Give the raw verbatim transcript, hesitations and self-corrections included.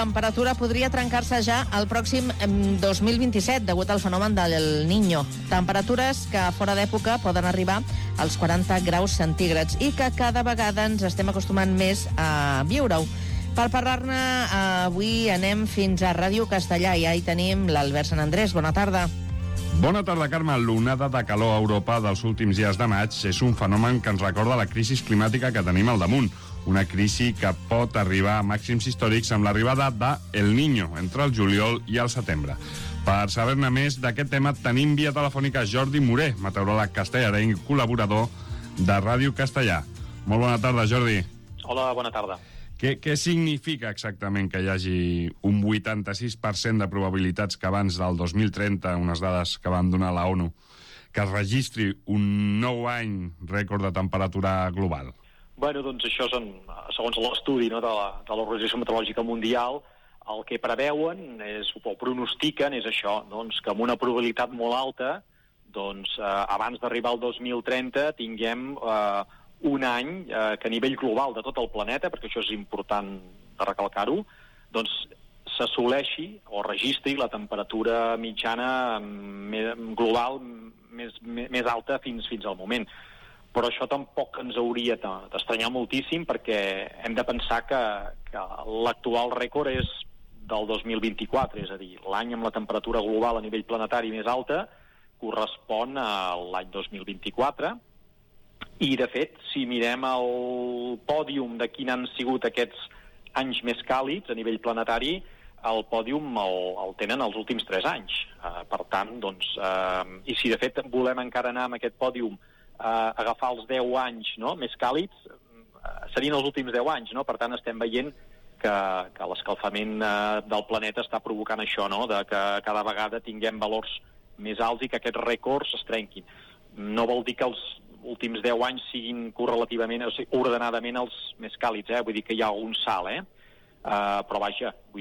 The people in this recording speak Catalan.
La temperatura podria trencar-se ja el pròxim dos mil vint-i-set degut al fenomen del Niño. Temperatures que fora d'època poden arribar als quaranta graus centígrads i que cada vegada ens estem acostumant més a viure-ho. Per parlar-ne, avui anem fins a Ràdio Castellà i ja hi tenim l'Albert Sant Andrés. Bona tarda. Bona tarda, Carme. L'onada de calor a Europa dels últims dies de maig és un fenomen que ens recorda la crisi climàtica que tenim al damunt. Una crisi que pot arribar a màxims històrics amb l'arribada de El Niño entre el juliol i el setembre. Per saber-ne més d'aquest tema tenim via telefònica Jordi Moré, meteoròleg castellarenc i col·laborador de Ràdio Castellà. Molt bona tarda, Jordi. Hola, bona tarda. Què, què significa exactament que hi hagi un vuitanta-sis per cent de probabilitats que abans del dos mil trenta, unes dades que van donar la ONU, que es registri un nou any rècord de temperatura global? Bueno, doncs això són, segons l'estudi, no, de, la, de l'Organització Meteorològica Mundial, el que preveuen és, o pronostiquen és això, doncs, que amb una probabilitat molt alta, doncs, eh, abans d'arribar al dos mil trenta tinguem eh, un any eh, que a nivell global de tot el planeta, perquè això és important de recalcar-ho, doncs s'assoleixi o registri la temperatura mitjana més, global més, més alta fins, fins al moment. Però això tampoc ens hauria d'estranyar moltíssim perquè hem de pensar que, que l'actual rècord és del dos mil vint-i-quatre, és a dir, l'any amb la temperatura global a nivell planetari més alta correspon a l'any dos mil vint-i-quatre. I, de fet, si mirem el pòdium de quin han sigut aquests anys més càlids a nivell planetari, el pòdium el, el tenen els últims tres anys. Uh, per tant, doncs, uh, i si de fet volem encara anar amb aquest pòdium a uh, agafar els deu anys, no?, més càlids, uh, serien els últims deu anys, no? Per tant, estem veient que, que l'escalfament uh, del planeta està provocant això, no?, de que cada vegada tinguem valors més alts i que aquests rècords es trenquin. No vol dir que els últims deu anys siguin correlativament, o sigui, ordenadament els més càlids, eh? Vull dir que hi ha algun salt, eh? Uh, però vaja, vull